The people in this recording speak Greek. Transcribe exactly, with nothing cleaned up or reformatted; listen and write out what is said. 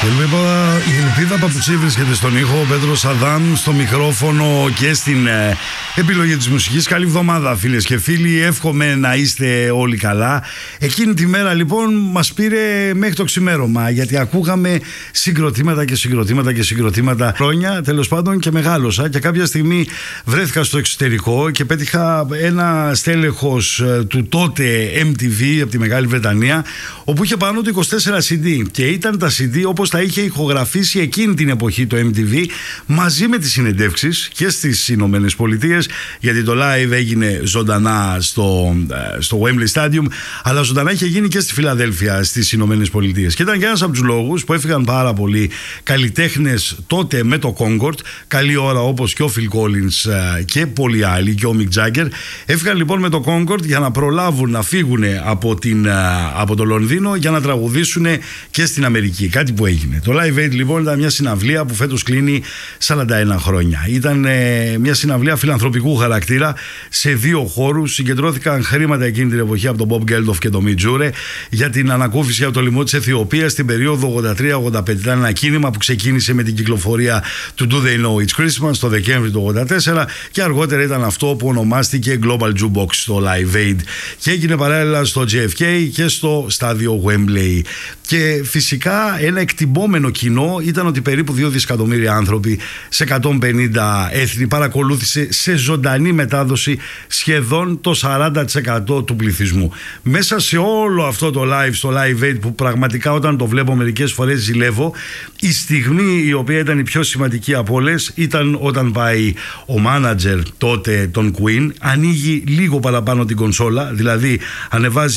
Η ελπίδα, η ελπίδα Παπουτσί βρίσκεται στον ήχο, ο Πέτρος Αδάμ στο μικρόφωνο και στην ε, επιλογή της μουσικής. Καλή εβδομάδα φίλες και φίλοι, εύχομαι να είστε όλοι καλά. Εκείνη τη μέρα λοιπόν μας πήρε μέχρι το ξημέρωμα, γιατί ακούγαμε συγκροτήματα και συγκροτήματα και συγκροτήματα χρόνια, τέλος πάντων, και μεγάλωσα και κάποια στιγμή βρέθηκα στο εξωτερικό και πέτυχα ένα στέλεχος του τότε εμ τι βι από τη Μεγάλη Βρετανία, όπου είχε πάνω του είκοσι τέσσερα σι ντι και ήταν τα σι ντι όπως τα είχε ηχογραφήσει εκείνη την εποχή το εμ τι βι, μαζί με τις συνεντεύξεις και στις Ηνωμένες Πολιτείες, γιατί το live έγινε ζωντανά στο, στο Wembley Stadium, αλλά ζωντανά είχε γίνει και στη Φιλαδέλφια στις Ηνωμένες Πολιτείες. Και ήταν και ένας από τους λόγους που έφυγαν πάρα πολλοί καλλιτέχνες τότε με το Concord, καλή ώρα, όπως και ο Phil Collins και πολλοί άλλοι, και ο Mick Jagger. Έφυγαν λοιπόν με το Concord για να προλάβουν να φύγουν από, την, από το Λονδίνο για να τραγουδήσουν και στην Αμερική. Κάτι που έγινε. Το Live Aid λοιπόν ήταν μια συναυλία που φέτος κλείνει σαράντα ένα χρόνια. Ήταν ε, μια συναυλία φιλανθρωπικού χαρακτήρα σε δύο χώρους. Συγκεντρώθηκαν χρήματα εκείνη την εποχή από τον Bob Geldof και τον Mick Jure για την ανακούφιση από το λαιμό της Αιθιοπίας στην περίοδο ογδόντα τρία ογδόντα πέντε. Ήταν ένα κίνημα που ξεκίνησε με την κυκλοφορία του Do They Know It's Christmas το Δεκέμβρη του ογδόντα τέσσερα και αργότερα ήταν αυτό που ονομάστηκε Global Jukebox στο Live Aid και έγινε παράλληλα στο τζέι εφ κέι και στο στάδιο Wembley. Και φυσικά ένα εκτυπώμενο κοινό ήταν ότι περίπου δύο δισεκατομμύρια άνθρωποι σε εκατόν πενήντα έθνη παρακολούθησε σε ζωντανή μετάδοση σχεδόν το σαράντα τοις εκατό του πληθυσμού. Μέσα σε όλο αυτό το live, στο Live Aid, που πραγματικά όταν το βλέπω μερικές φορές ζηλεύω, η στιγμή η οποία ήταν η πιο σημαντική από όλες ήταν όταν πάει ο μάνατζερ τότε τον Queen, ανοίγει λίγο παραπάνω την κονσόλα, δηλαδή ανεβάζει